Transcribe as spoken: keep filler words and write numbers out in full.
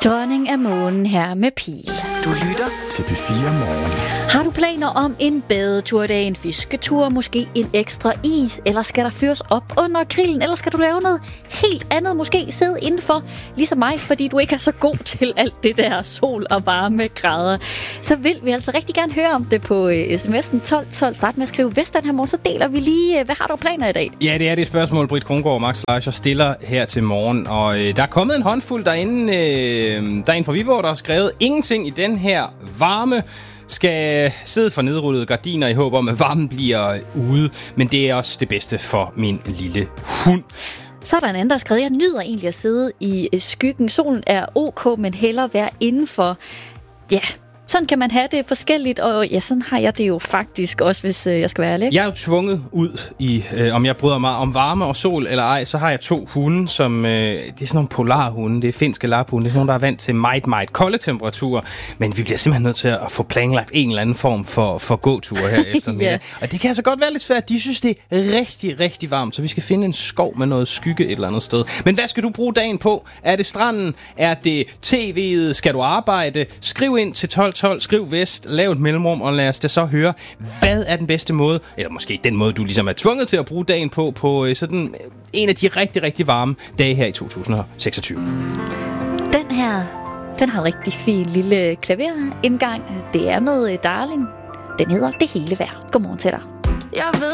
Dronning af månen her med Pil. Du lytter til P fire Morgen. Har du planer om en badeturdag, en fisketur, måske en ekstra is, eller skal der fyres op under grillen, eller skal du lave noget helt andet, måske sidde indenfor, ligesom mig, fordi du ikke er så god til alt det der sol og varme grader, så vil vi altså rigtig gerne høre om det på sms'en tolv tolv. Start med at skrive Vest den her morgen, så deler vi lige, hvad har du planer i dag? Ja, det er det spørgsmål, Britt Krongaard og Max Fleischer stiller her til morgen, og øh, der er kommet en håndfuld derinde, øh, der er en fra Viborg, der har skrevet ingenting i den her varme. Skal sidde for nedrullede gardiner i håb om, at varmen bliver ude. Men det er også det bedste for min lille hund. Så er der en anden, der har skrevet, jeg nyder egentlig at sidde i skyggen. Solen er ok, men hellere være indenfor. Ja, sådan kan man have det forskelligt, og ja, sådan har jeg det jo faktisk også, hvis øh, jeg skal være ærlig. Jeg er jo tvunget ud i, øh, om jeg bryder mig om varme og sol eller ej, så har jeg to hunde, som, øh, det er sådan nogle polarhunde, det er finske laphunde, det er sådan nogle, der er vant til meget, meget kolde temperaturer, men vi bliver simpelthen nødt til at få planlagt en eller anden form for, for gåture her eftermiddag. Ja. Og det kan altså godt være lidt svært, de synes, det er rigtig, rigtig varmt, så vi skal finde en skov med noget skygge et eller andet sted. Men hvad skal du bruge dagen på? Er det stranden? Er det tv'et? Skal du arbejde? Skriv ind til tolv tolv, skriv Vest, lav et mellemrum, og lad os da så høre, hvad er den bedste måde, eller måske den måde, du ligesom er tvunget til at bruge dagen på, på sådan en af de rigtig, rigtig varme dage her i to tusind og seksogtyve. Den her, den har en rigtig fin lille klaverindgang. Det er med Darling. Den hedder Det hele værd. Godmorgen til dig. Jeg ved